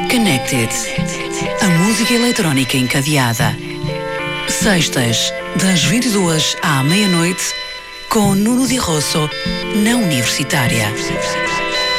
Connected. A música eletrónica encadeada. Sextas, das 22 à meia-noite, com Nuno Di Rosso, na Universitária.